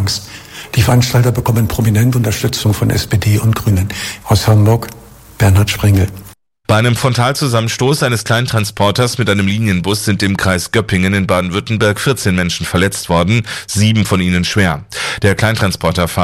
Angst. Die Veranstalter bekommen prominente Unterstützung von SPD und Grünen. Aus Hamburg, Bernhard Sprengel. Bei einem Frontalzusammenstoß eines Kleintransporters mit einem Linienbus sind im Kreis Göppingen in Baden-Württemberg 14 Menschen verletzt worden, 7 von ihnen schwer. Der Kleintransporterfahrer